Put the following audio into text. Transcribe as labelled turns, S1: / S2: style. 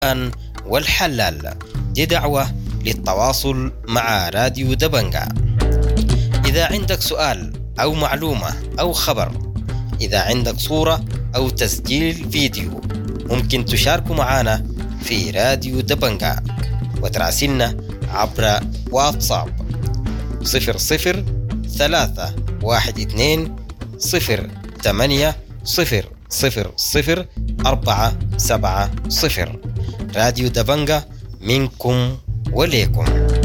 S1: والحلال. دي دعوة للتواصل مع راديو دبنجة. إذا عندك سؤال أو معلومة أو خبر، إذا عندك صورة أو تسجيل فيديو، ممكن تشاركوا معنا في راديو دبنجة وتراسلنا عبر واتساب 00321280000470. راديو دبنجة منكم وليكم.